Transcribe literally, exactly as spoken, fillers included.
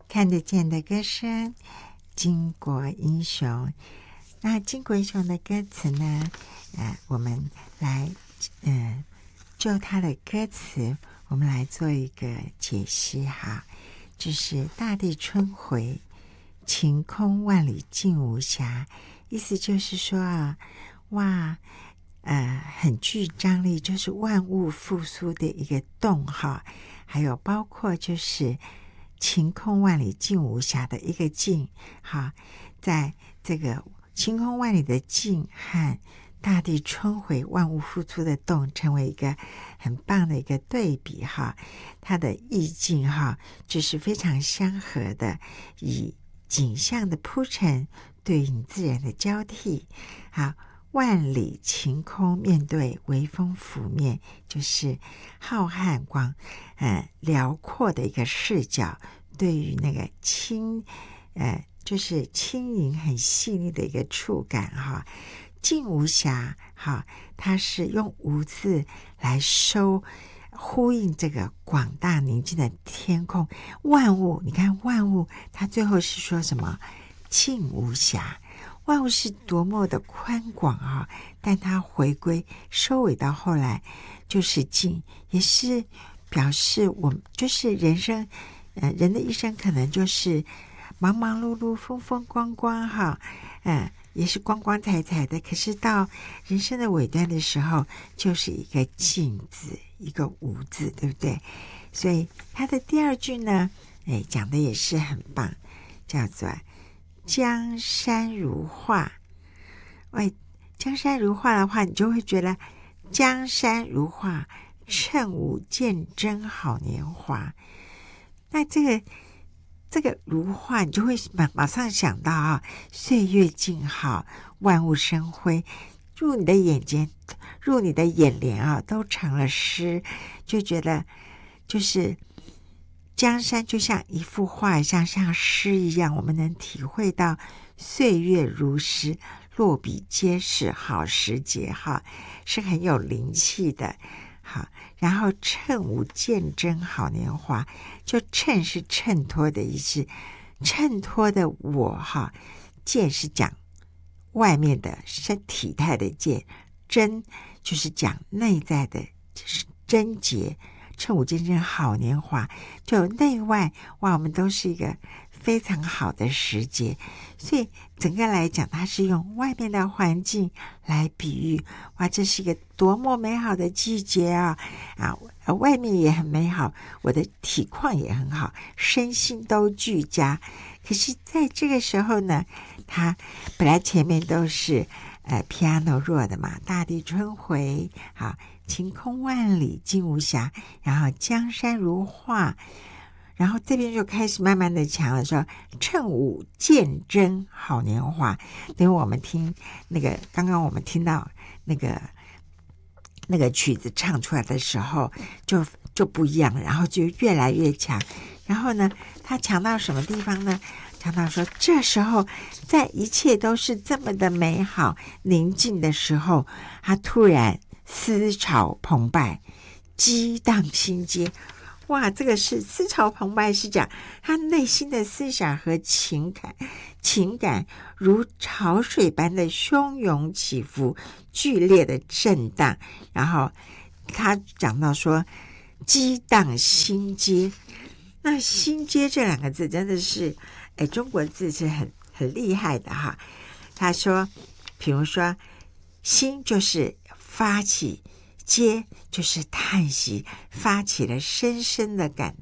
看得见的歌声，巾帼英雄。那巾帼英雄的歌词呢？呃，我们来，呃，就它的歌词，我们来做一个解析哈。就是大地春回，晴空万里尽无瑕，意思就是说啊，哇，呃，很具张力，就是万物复苏的一个动哈。还有包括就是晴空万里尽无瑕的一个尽哈，在这个晴空万里的尽和大地春回万物复苏的动成为一个很棒的一个对比哈，它的意境哈就是非常相合的，以景象的铺陈对应自然的交替。好，万里晴空面对微风拂面，就是浩瀚广呃辽阔的一个视角，对于那个轻呃就是轻盈很细腻的一个触感哈。尽无瑕哈，它是用无字来收呼应这个广大宁静的天空，万物你看万物它最后是说什么？尽无瑕，万物是多么的宽广啊！但它回归收尾到后来就是尽，也是表示我们就是人生，呃，人的一生可能就是忙忙碌碌、风风光光哈，嗯、呃。也是光光彩彩的，可是到人生的尾端的时候，就是一个尽字，一个无字，对不对？所以它的第二句呢，哎，讲的也是很棒，叫做江山如画。喂，江山如画的话，你就会觉得江山如画，趁吾见真好年华。那这个。这个如画，你就会马马上想到啊，岁月静好，万物生辉，入你的眼间，入你的眼帘啊，都成了诗，就觉得就是江山就像一幅画，像像诗一样，我们能体会到岁月如诗，落笔皆是好时节哈，是很有灵气的。好，然后趁吾见真好年华，就衬是衬托的意思，衬托的我哈，见是讲外面的身体态的见，真就是讲内在的贞洁，趁吾见真好年华，就内外哇，我们都是一个非常好的时节，所以整个来讲，它是用外面的环境来比喻，哇，这是一个多么美好的季节啊！啊，外面也很美好，我的体况也很好，身心都俱佳。可是在这个时候呢，它本来前面都是呃 piano 弱的嘛，大地春回，好，晴空万里尽无瑕，然后江山如画。然后这边就开始慢慢的强了，说趁吾见真好年华。等于我们听那个刚刚我们听到那个那个曲子唱出来的时候，就就不一样，然后就越来越强。然后呢，他强到什么地方呢？强到说，这时候在一切都是这么的美好宁静的时候，他突然思潮澎湃，激荡心间。哇，这个是思潮澎湃，是讲他内心的思想和情感，情感如潮水般的汹涌起伏，剧烈的震荡。然后他讲到说，激荡心阶。那心阶这两个字真的是，哎，中国字是很很厉害的哈。他说，比如说，心就是发起。阶就是叹息，发起了深深的感